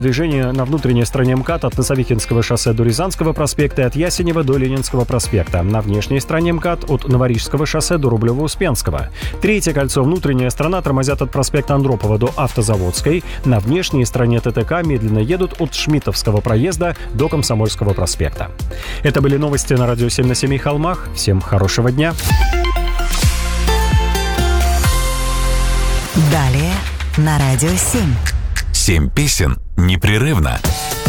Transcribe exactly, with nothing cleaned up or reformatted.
Движение на внутренней стороне МКАД от Носовихинского шоссе до Рязанского проспекта и от Ясенева до Ленинского проспекта. На внешней стороне МКАД от Новорижского шоссе до Рублево-Успенского. Третье кольцо, внутренняя сторона, тормозят от проспекта Андропова до Автозаводской. На внешней стороне ТТК медленно едут от Шмидтовского проезда до Комсомольского проспекта. Это были новости на радио семь на семи холмах. Всем хорошего дня. Далее на радио семь. Семь песен непрерывно.